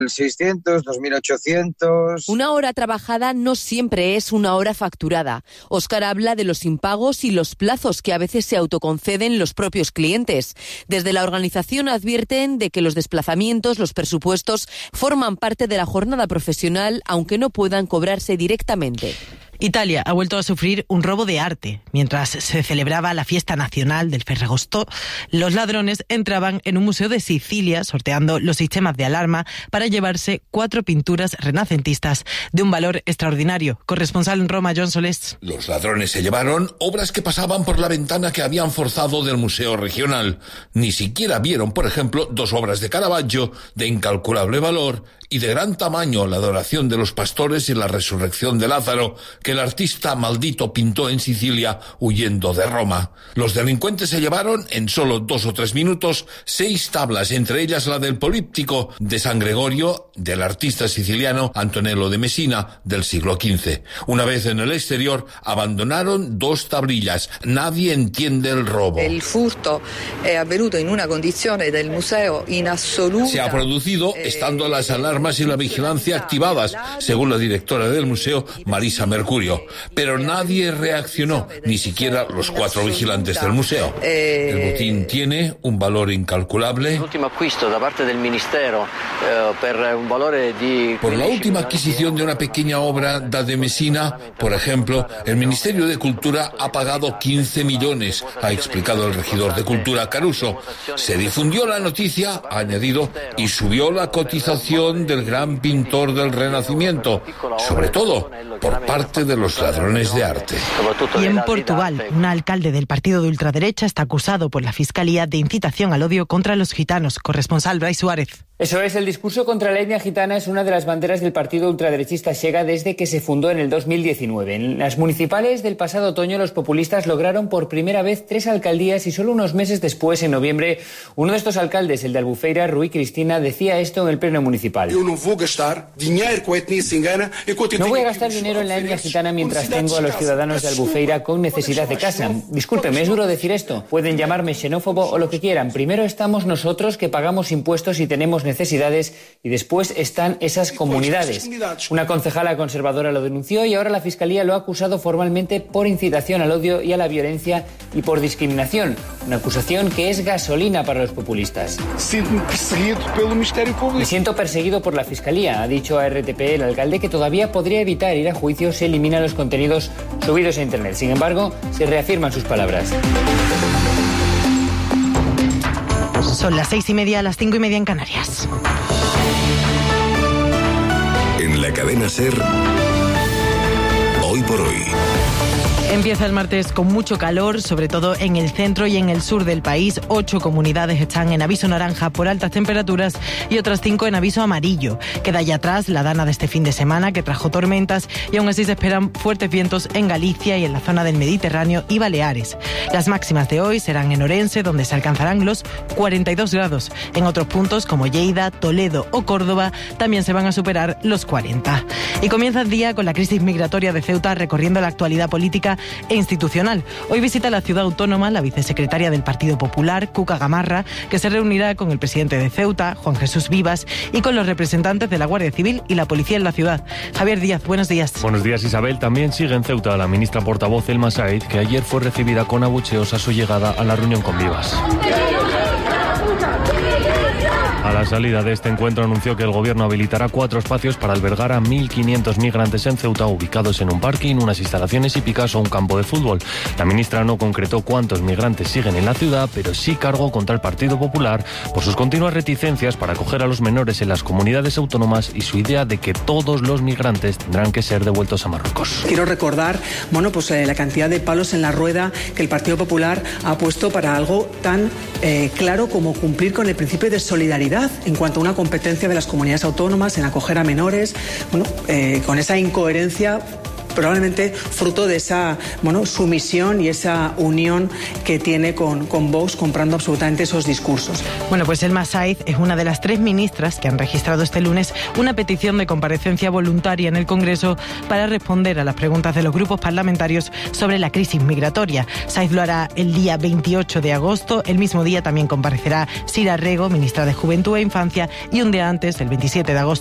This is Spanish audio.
1.600, 2.800... Una hora trabajada no siempre es una hora facturada. Óscar habla de los impagos y los plazos que a veces se autoconceden los propios clientes. Desde la organización advierten de que los desplazamientos, los presupuestos, forman parte de la jornada profesional, aunque no puedan cobrarse directamente. Italia ha vuelto a sufrir un robo de arte. Mientras se celebraba la fiesta nacional del Ferragosto, los ladrones entraban en un museo de Sicilia sorteando los sistemas de alarma para llevarse 4 pinturas renacentistas de un valor extraordinario. Corresponsal en Roma, John Solés. Los ladrones se llevaron obras que pasaban por la ventana que habían forzado del museo regional. Ni siquiera vieron, por ejemplo, 2 obras de Caravaggio de incalculable valor y de gran tamaño, la adoración de los pastores y la resurrección de Lázaro, que el artista maldito pintó en Sicilia huyendo de Roma. Los delincuentes se llevaron en solo 2 o 3 minutos 6 tablas, entre ellas la del Políptico de San Gregorio, del artista siciliano Antonello de Messina, del siglo XV. Una vez en el exterior, abandonaron 2 tablillas. Nadie entiende el robo. El furto è avvenuto in una condizione del museo in assoluta. Se ha producido estando las alarmas y la vigilancia activadas, según la directora del museo, Marisa Mercurio. Pero nadie reaccionó, ni siquiera los 4 vigilantes del museo. El botín tiene un valor incalculable. Por la última adquisición de una pequeña obra de Messina, por ejemplo, el Ministerio de Cultura ha pagado 15 millones, ha explicado el regidor de Cultura, Caruso. Se difundió la noticia, ha añadido, y subió la cotización del gran pintor del Renacimiento, sobre todo por parte de los ladrones de arte. Y en Portugal, un alcalde del partido de ultraderecha está acusado por la Fiscalía de incitación al odio contra los gitanos. Corresponsal Brais Suárez. Eso es, el discurso contra la etnia gitana es una de las banderas del partido ultraderechista Chega desde que se fundó en el 2019. En las municipales del pasado otoño, los populistas lograron por primera vez 3 alcaldías y solo unos meses después, en noviembre, uno de estos alcaldes, el de Albufeira, Rui Cristina, decía esto en el pleno municipal. No voy a gastar dinero en la etnia gitana mientras tengo a los ciudadanos de Albufeira con necesidad de casa. Discúlpeme, es duro decir esto. Pueden llamarme xenófobo o lo que quieran. Primero estamos nosotros, que pagamos impuestos y tenemos necesidades, y después están esas comunidades. Una concejala conservadora lo denunció y ahora la Fiscalía lo ha acusado formalmente por incitación al odio y a la violencia y por discriminación. Una acusación que es gasolina para los populistas. Me siento perseguido por la Fiscalía, ha dicho a RTP el alcalde, que todavía podría evitar ir a juicio si elimina los contenidos subidos a Internet. Sin embargo, se reafirman sus palabras. Son las 6:30, las 5:30 en Canarias. En la cadena SER, Hoy por Hoy. Empieza el martes con mucho calor, sobre todo en el centro y en el sur del país. 8 comunidades están en aviso naranja por altas temperaturas y otras 5 en aviso amarillo. Queda ya atrás la dana de este fin de semana, que trajo tormentas, y aún así se esperan fuertes vientos en Galicia y en la zona del Mediterráneo y Baleares. Las máximas de hoy serán en Orense, donde se alcanzarán los 42 grados. En otros puntos como Lleida, Toledo o Córdoba también se van a superar los 40. Y comienza el día con la crisis migratoria de Ceuta recorriendo la actualidad política e institucional. Hoy visita la ciudad autónoma la vicesecretaria del Partido Popular, Cuca Gamarra, que se reunirá con el presidente de Ceuta, Juan Jesús Vivas, y con los representantes de la Guardia Civil y la policía en la ciudad. Javier Díaz, buenos días. Buenos días, Isabel. También sigue en Ceuta la ministra portavoz Elma Said, que ayer fue recibida con abucheos a su llegada a la reunión con Vivas. A la salida de este encuentro anunció que el gobierno habilitará 4 espacios para albergar a 1.500 migrantes en Ceuta, ubicados en un parking, unas instalaciones hípicas o un campo de fútbol. La ministra no concretó cuántos migrantes siguen en la ciudad, pero sí cargó contra el Partido Popular por sus continuas reticencias para acoger a los menores en las comunidades autónomas y su idea de que todos los migrantes tendrán que ser devueltos a Marruecos. Quiero recordar, la cantidad de palos en la rueda que el Partido Popular ha puesto para algo tan claro como cumplir con el principio de solidaridad en cuanto a una competencia de las comunidades autónomas en acoger a menores. Con esa incoherencia probablemente fruto de esa sumisión y esa unión que tiene con Vox, comprando absolutamente esos discursos. Bueno, pues Elma Saiz es una de las 3 ministras que han registrado este lunes una petición de comparecencia voluntaria en el Congreso para responder a las preguntas de los grupos parlamentarios sobre la crisis migratoria. Saiz lo hará el día 28 de agosto. El mismo día también comparecerá Sira Rego, ministra de Juventud e Infancia, y un día antes, el 27 de agosto,